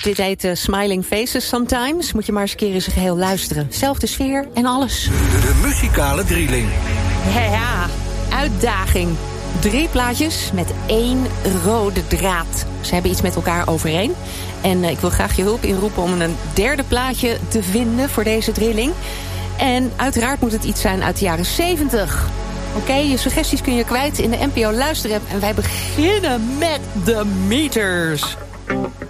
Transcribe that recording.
Dit heet Smiling Faces Sometimes. Moet je maar eens een keer in zijn geheel luisteren. Zelfde sfeer en alles. De muzikale drieling. Ja, uitdaging. 3 plaatjes met 1 rode draad. Ze hebben iets met elkaar overeen. En ik wil graag je hulp inroepen om een 3e plaatje te vinden voor deze drilling. En uiteraard moet het iets zijn uit de jaren 70. Oké, je suggesties kun je kwijt in de NPO Luisterapp. En wij beginnen met de meters.